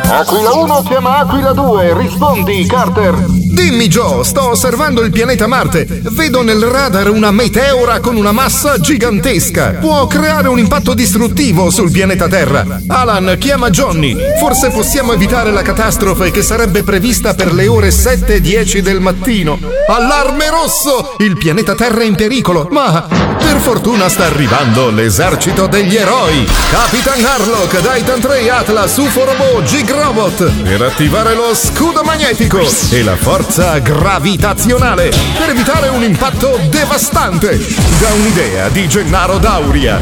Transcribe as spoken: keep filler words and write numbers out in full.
Aquila uno chiama Aquila due, rispondi, Carter. Dimmi, Joe, sto osservando il pianeta Marte. Vedo nel radar una meteora con una massa gigantesca. Può creare un impatto distruttivo sul pianeta Terra. Alan, chiama Johnny. Forse possiamo evitare la catastrofe che sarebbe prevista per le ore sette e dieci del mattino. Allarme rosso! Il pianeta Terra è in pericolo, ma per fortuna sta arrivando l'esercito degli eroi. Capitan Harlock, Titan tre Atlas, U F O Robot, Gig Robot per attivare lo scudo magnetico e la forza gravitazionale per evitare un impatto devastante. Da un'idea di Gennaro Dauria.